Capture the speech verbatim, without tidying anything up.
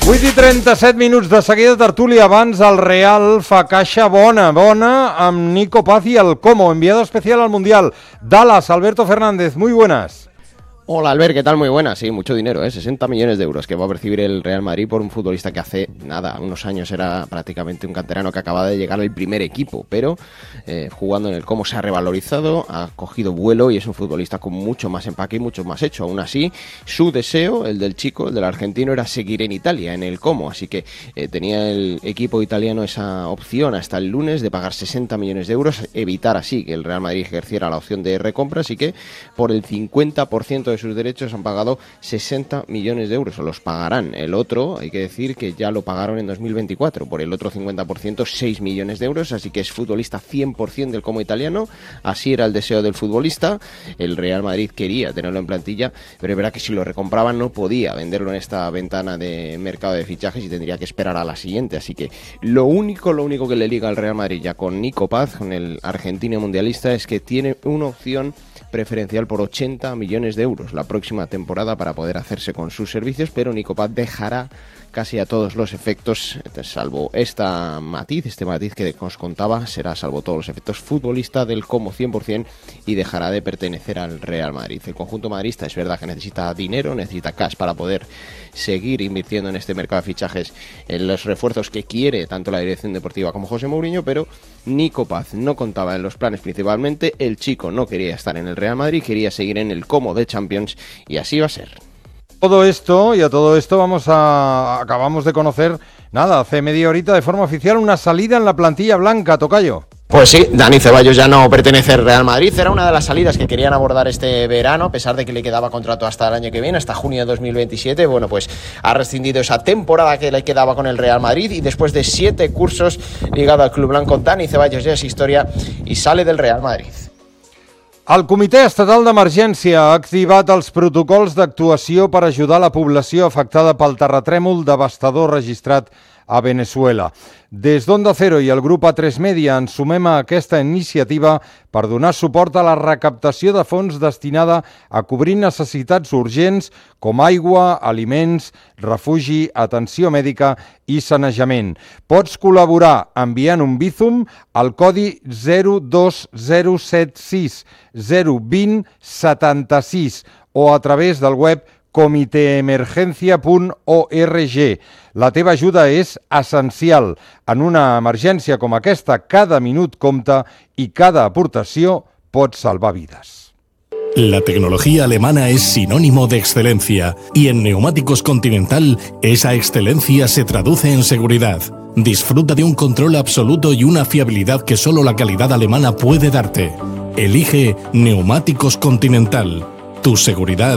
vuit i trenta-set minuts de seguida tertúlia. Abans el Real fa caixa bona, bona amb Nico Paz y el Como, enviado especial al Mundial. Dallas, Alberto Fernández, muy buenas. Hola Albert, ¿qué tal? Muy buena. Sí, mucho dinero, ¿eh? sesenta millones de euros que va a percibir el Real Madrid por un futbolista que hace nada, unos años era prácticamente un canterano que acaba de llegar al primer equipo, pero eh, jugando en el Como se ha revalorizado, ha cogido vuelo y es un futbolista con mucho más empaque y mucho más hecho. Aún así, su deseo, el del chico, el del argentino, era seguir en Italia, en el Como, así que eh, tenía el equipo italiano esa opción hasta el lunes de pagar sesenta millones de euros, evitar así que el Real Madrid ejerciera la opción de recompra, así que por el cincuenta por ciento de sus derechos han pagado sesenta millones de euros, o los pagarán. El otro, hay que decir que ya lo pagaron en dos mil veinticuatro, por el otro cincuenta por ciento, seis millones de euros, así que es futbolista cien por ciento del Como italiano. Así era el deseo del futbolista. El Real Madrid quería tenerlo en plantilla, pero es verdad que si lo recompraban no podía venderlo en esta ventana de mercado de fichajes y tendría que esperar a la siguiente, así que lo único, lo único que le liga al Real Madrid ya con Nico Paz, con el argentino mundialista, es que tiene una opción preferencial por ochenta millones de euros la próxima temporada para poder hacerse con sus servicios, pero Nico Paz dejará casi a todos los efectos, salvo esta matiz, este matiz que os contaba, será salvo todos los efectos futbolista del Como cien por ciento y dejará de pertenecer al Real Madrid. El conjunto madridista es verdad que necesita dinero, necesita cash para poder seguir invirtiendo en este mercado de fichajes, en los refuerzos que quiere tanto la dirección deportiva como José Mourinho, pero Nico Paz no contaba en los planes principalmente. El chico no quería estar en el Real Madrid, quería seguir en el Como de Champions y así va a ser. Todo esto, y a todo esto vamos a... acabamos de conocer, nada, hace media horita de forma oficial, una salida en la plantilla blanca, tocayo. Pues sí, Dani Ceballos ya no pertenece al Real Madrid, era una de las salidas que querían abordar este verano, a pesar de que le quedaba contrato hasta el año que viene, hasta junio de dos mil veintisiete, bueno, pues ha rescindido esa temporada que le quedaba con el Real Madrid y después de siete cursos ligado al club blanco, Dani Ceballos ya es historia y sale del Real Madrid. El Comitè Estatal d'Emergència ha activat els protocols d'actuació per ajudar la població afectada pel terratrèmol devastador registrat a Venezuela. Des d'Onda Cero i el grup A tres Media ens sumem a aquesta iniciativa per donar suport a la recaptació de fons destinada a cobrir necessitats urgents com aigua, aliments, refugi, atenció mèdica i sanejament. Pots col·laborar enviant un Bizum al codi zero dos zero set sis zero dos zero setanta sis o a través del web comiteemergencia punt org. La teva ajuda és essencial. En una emergència com aquesta, cada minut compta y cada aportació pot salvar vidas. La tecnología alemana es sinónimo de excelencia y en Neumáticos Continental esa excelencia se traduce en seguridad. Disfruta de un control absoluto y una fiabilidad que solo la calidad alemana puede darte. Elige Neumáticos Continental. Tu seguridad